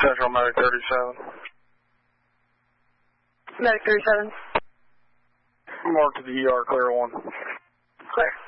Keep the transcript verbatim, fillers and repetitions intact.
Central Medic thirty-seven. Medic thirty-seven. Mark to the E R, clear one. Clear.